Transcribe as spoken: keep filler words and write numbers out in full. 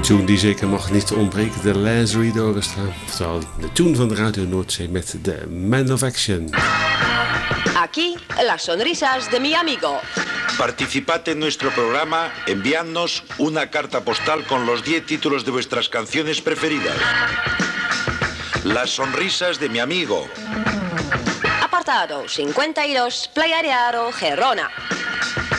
Een tune die zeker mag niet ontbreken, de Lazaridor Orchestra. Oftewel de tune van de Radio Noordzee met de Man of Action. Aquí, las sonrisas de mi amigo. Participad en nuestro programa enviándonos una carta postal con los diez títulos de vuestras canciones preferidas. Las sonrisas de mi amigo. Apartado cincuenta y dos, Playa de Aro, Gerona.